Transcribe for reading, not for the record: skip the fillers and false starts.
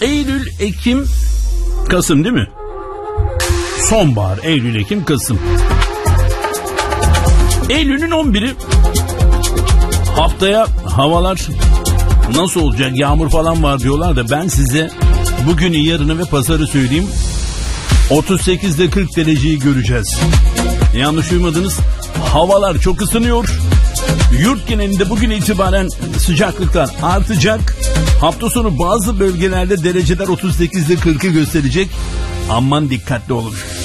Eylül, Ekim, Kasım değil mi? Sonbahar, Eylül, Ekim, Kasım. Eylül'ün 11'i. Haftaya havalar nasıl olacak? Yağmur falan var diyorlar da ben size bugünü, yarını ve pazarı söyleyeyim. 38'de 40 dereceyi göreceğiz. Yanlış duymadınız. Havalar çok ısınıyor. Yurt genelinde bugün itibaren sıcaklıklar artacak. Hafta sonu bazı bölgelerde dereceler 38'de 40'ı gösterecek. Aman dikkatli olun.